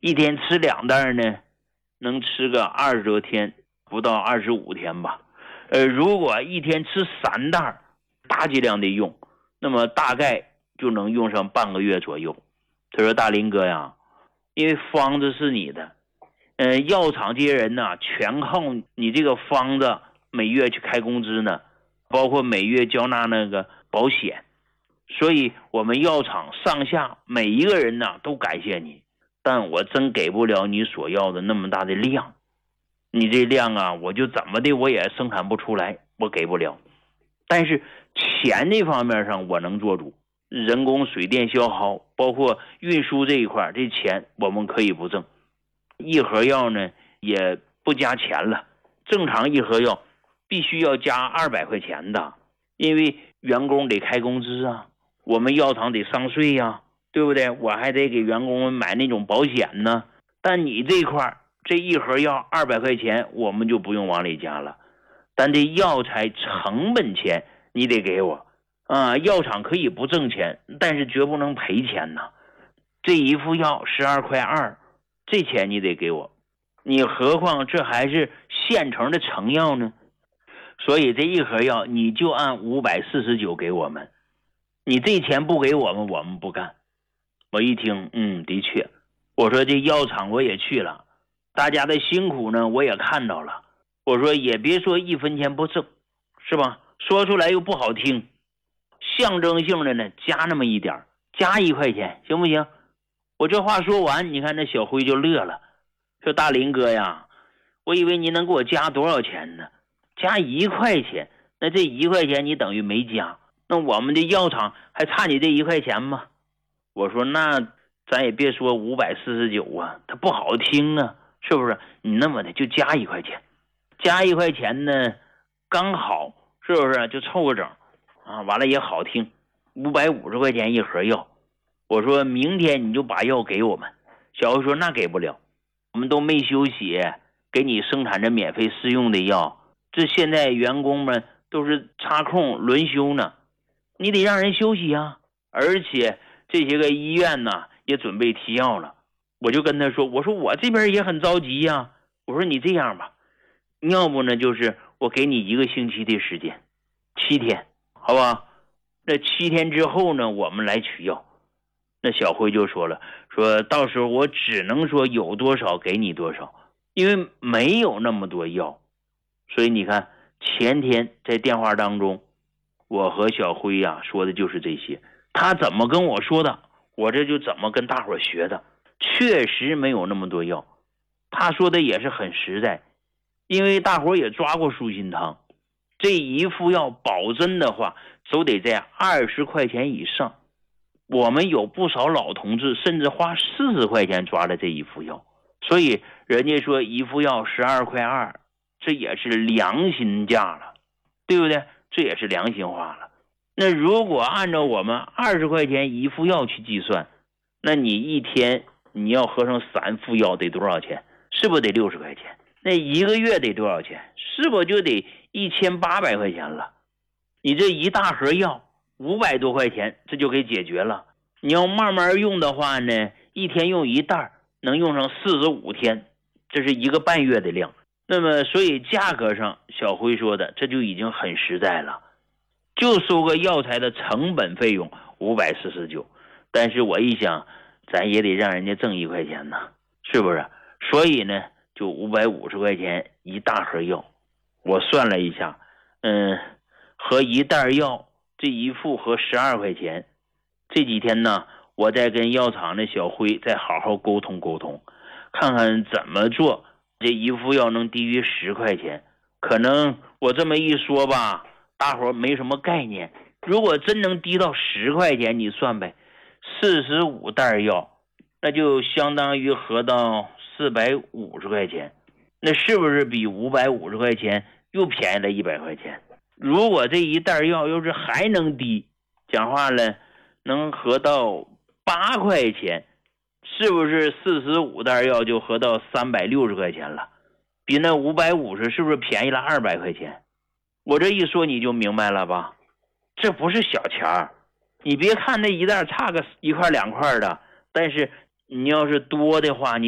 一天吃2袋呢，能吃个20多天，不到25天吧。如果一天吃3袋，大剂量的用，那么大概就能用上半个月左右。他说大林哥呀，因为方子是你的，药厂这些人呢，全靠你这个方子每月去开工资呢，包括每月交纳那个保险，所以我们药厂上下每一个人呢都感谢你，但我真给不了你所要的那么大的量，你这量啊，我就怎么的我也生产不出来，我给不了。但是钱这方面上我能做主，人工水电消耗包括运输这一块，这钱我们可以不挣。一盒药呢也不加钱了，正常一盒药必须要加200块钱的，因为员工得开工资啊，我们药厂得上税呀，对不对？我还得给员工们买那种保险呢。但你这块这一盒药200块钱我们就不用往里加了，但这药材成本钱你得给我啊！药厂可以不挣钱，但是绝不能赔钱呐。这一副药12.2块，这钱你得给我，你何况这还是现成的成药呢？所以这一盒药你就按549给我们，你这钱不给我们，我们不干。我一听，的确，我说这药厂我也去了，大家的辛苦呢我也看到了，我说也别说1分钱不挣，是吧？说出来又不好听，象征性的呢加那么一点，加1块钱行不行？我这话说完，你看那小辉就乐了，说大林哥呀，我以为你能给我加多少钱呢？加1块钱，那这1块钱你等于没加，那我们的药厂还差你这1块钱吗？我说那咱也别说549啊，它不好听啊，是不是？你那么的就加1块钱，加1块钱呢刚好，是不是？就凑个整啊，完了也好听，550块钱一盒药。我说明天你就把药给我们。小辉说那给不了，我们都没休息，给你生产着免费试用的药，这现在员工们都是插空轮休呢，你得让人休息啊。而且这些个医院呢也准备提药了。我就跟他说，我说我这边也很着急呀，我说你这样吧，要不呢就是我给你1个星期的时间，7天好吧？那7天之后呢我们来取药。那小辉就说了，说到时候我只能说有多少给你多少，因为没有那么多药。所以你看前天在电话当中，我和小辉呀说的就是这些，他怎么跟我说的，我这就怎么跟大伙学的。确实没有那么多药，他说的也是很实在，因为大伙也抓过舒心汤，这一副药保真的话都得在20块钱以上。我们有不少老同志甚至花40块钱抓了这一副药，所以人家说一副药12.2块，这也是良心价了，对不对？这也是良心话了。那如果按照我们20块钱一副药去计算，那你一天你要喝上3副药得多少钱？是不是得60块钱？那1个月得多少钱？是不是就得1800块钱了？你这一大盒药500多块钱，这就给解决了。你要慢慢用的话呢，一天用1袋，能用上45天，这是1个半月的量。那么所以价格上小辉说的这就已经很实在了，就收个药材的成本费用549，但是我一想咱也得让人家挣1块钱呢，是不是？所以呢就550块钱一大盒药。我算了一下，和1袋药这一副合12块钱。这几天呢我再跟药厂的小辉再好好沟通沟通，看看怎么做这一副药能低于10块钱。可能我这么一说吧，大伙没什么概念，如果真能低到10块钱，你算呗，45袋药那就相当于合到450块钱，那是不是比550块钱又便宜了100块钱？如果这一袋药要是还能低，讲话了能合到8块钱，是不是45袋药就合到360块钱了？比那550是不是便宜了200块钱？我这一说你就明白了吧？这不是小钱儿，你别看那一袋差个1块2块的，但是你要是多的话，你